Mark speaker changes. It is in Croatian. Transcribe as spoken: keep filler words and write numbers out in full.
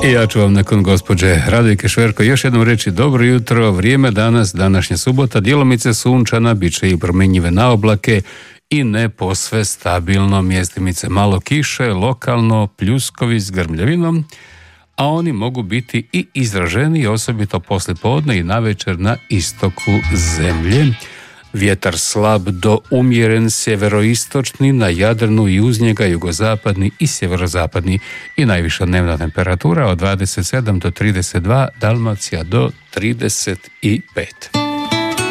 Speaker 1: I ja ću vam nakon gospođe Radojke Šverko još jednom reći dobro jutro, vrijeme danas, današnja subota, djelomice sunčana, bit će i promjenjive naoblake i ne posve stabilno, mjestimice malo kiše, lokalno pljuskovi s grmljavinom, a oni mogu biti i izraženi, osobito poslijepodne i navečer na istoku zemlje. Vjetar slab do umjeren sjeveroistočni, na Jadranu i uz njega jugozapadni i sjeverozapadni i najviša dnevna temperatura od dvadeset sedam do trideset dva, Dalmacija do trideset pet.